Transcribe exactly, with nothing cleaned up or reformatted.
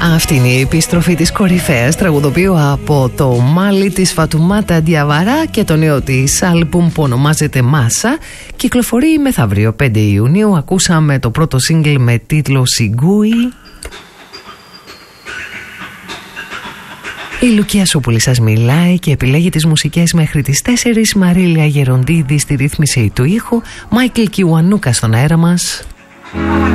Αυτή είναι η επιστροφή της κορυφαίας τραγουδοποιού από το Μάλι της Φατουμάτα Διαβαρά και το νέο της άλμπουμ που ονομάζεται Μάσα. Κυκλοφορεί μεθαύριο πέντε Ιουνίου. Ακούσαμε το πρώτο σίγγλ με τίτλο Σιγκούι. Η Λουκία Σούπουλη σας μιλάει και επιλέγει τις μουσικές μέχρι τις τέσσερις. Μαρίλια Γεροντίδη στη ρύθμιση του ήχου, Μάικλ Κιουανούκα στον αέρα μας.